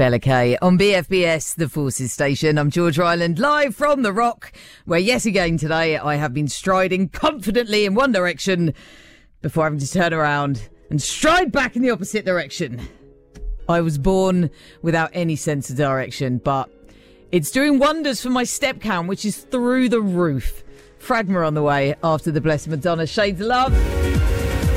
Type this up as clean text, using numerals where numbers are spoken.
Bella Kay on BFBS, the Forces Station. I'm George Ryland, live from The Rock, where yet again today I have been striding confidently in one direction before having to turn around and stride back in the opposite direction. I was born without any sense of direction, but it's doing wonders for my step count, which is through the roof. Fragma on the way after the Blessed Madonna. Shades of Love.